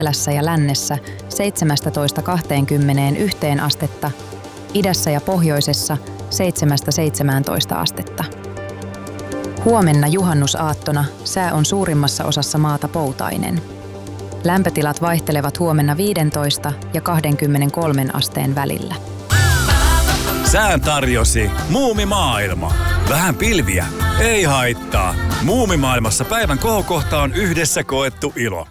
etelässä ja lännessä 17–21 astetta, idässä ja pohjoisessa 7–17 astetta. Huomenna juhannusaattona sää on suurimmassa osassa maata poutainen. Lämpötilat vaihtelevat huomenna 15 ja 23 asteen välillä. Sään tarjosi Muumimaailma. Vähän pilviä, ei haittaa. Muumimaailmassa päivän kohokohta on yhdessä koettu ilo.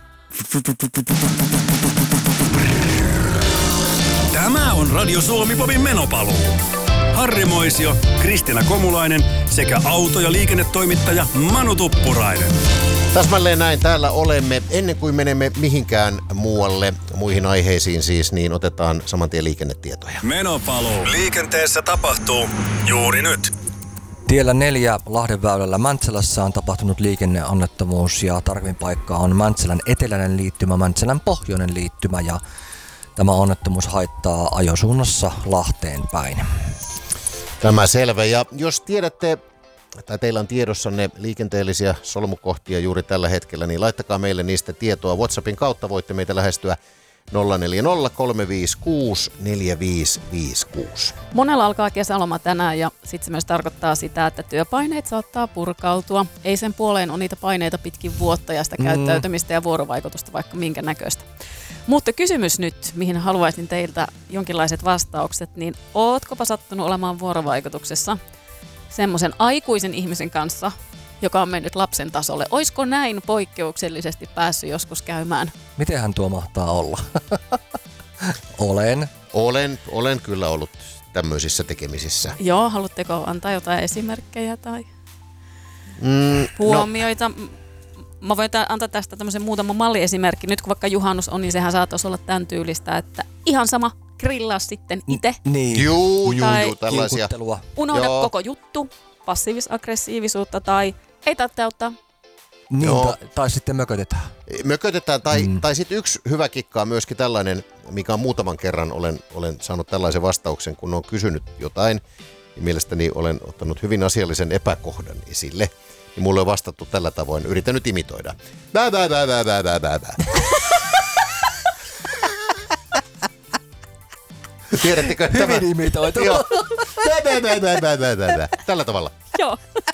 Tämä on Radio Suomi-popin menopaluu. Harri Moisio, Kristiina Komulainen sekä auto- ja liikennetoimittaja Manu Tuppurainen. Täsmälleen näin täällä olemme. Ennen kuin menemme mihinkään muualle, muihin aiheisiin siis, niin otetaan saman tien liikennetietoja. Menopaluu. Liikenteessä tapahtuu juuri nyt. Tiellä 4 Lahdenväylällä Mäntsälässä on tapahtunut liikenneonnettomuus ja tarkemmin paikka on Mäntsälän eteläinen liittymä, Mäntsälän pohjoinen liittymä ja tämä onnettomuus haittaa ajosuunnassa Lahteen päin. Tämä selvä. Ja jos tiedätte, tai teillä on tiedossanne liikenteellisiä solmukohtia juuri tällä hetkellä, niin laittakaa meille niistä tietoa. WhatsAppin kautta voitte meitä lähestyä 040 356 4556. Monella alkaa kesäloma tänään ja sitten se myös tarkoittaa sitä, että työpaineet saattaa purkautua. Ei sen puoleen ole niitä paineita pitkin vuotta ja sitä käyttäytymistä ja vuorovaikutusta vaikka minkä näköistä. Mutta kysymys nyt, mihin haluaisin teiltä jonkinlaiset vastaukset, niin ootkopa sattunut olemaan vuorovaikutuksessa semmoisen aikuisen ihmisen kanssa, joka on mennyt lapsen tasolle? Oisko näin poikkeuksellisesti päässyt joskus käymään? Mitenhän tuo mahtaa olla? Olen kyllä ollut tämmöisissä tekemisissä. Joo, haluatteko antaa jotain esimerkkejä tai huomioita? No. Mä voin antaa tästä tämmöisen muutaman malliesimerkki. Nyt kun vaikka juhannus on, niin sehän saattaisi olla tämän tyylistä, että ihan sama, grillaa sitten itse. Niin. Juu, tällaisia. Unohda koko juttu, passiivis-aggressiivisuutta tai ei tarvitse ottaa. Niin, tai sitten mökötetään. Mökötetään, tai sitten yksi hyvä kikka on myöskin tällainen, mikä on muutaman kerran olen saanut tällaisen vastauksen, kun on kysynyt jotain. Ja mielestäni olen ottanut hyvin asiallisen epäkohdan esille. Niin mulle on vastattu tällä tavoin. Yritän nyt imitoida. Bää. Tiedättekö tämä? Hyvin imitoitu. Joo. Bää. Tällä tavalla. Joo.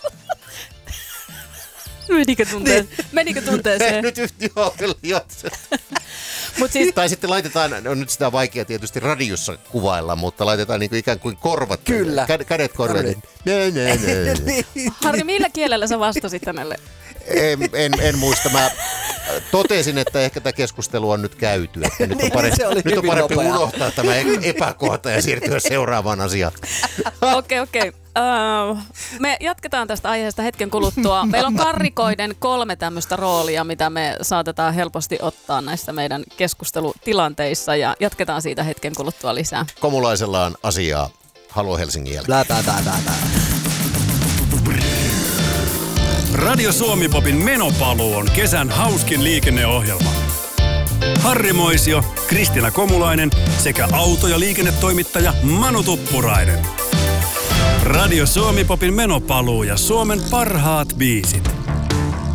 Menikö tunteeseen? Nyt joo, kyllä. Mut siis, tai sitten laitetaan, on nyt sitä vaikea tietysti radiossa kuvailla, mutta laitetaan niin kuin ikään kuin korvat. Kyllä. Kädet korvat. Harri, millä kielellä sä vastasit hänelle? En muista. Mä totesin, että ehkä tämä keskustelu on nyt käyty. Että nyt on parempi unohtaa tämä epäkohta ja siirtyä seuraavaan asiaan. Okei. Me jatketaan tästä aiheesta hetken kuluttua. Meillä on karrikoiden 3 tämmöistä roolia, mitä me saatetaan helposti ottaa näissä meidän keskustelutilanteissa ja jatketaan siitä hetken kuluttua lisää. Komulaisella on asiaa Halo Helsingin jälkeen. Radio Suomi-popin menopaluu on kesän hauskin liikenneohjelma. Harri Moisio, Kristiina Komulainen sekä auto- ja liikennetoimittaja Manu Tuppurainen. Radio Suomi-popin menopaluu ja Suomen parhaat biisit.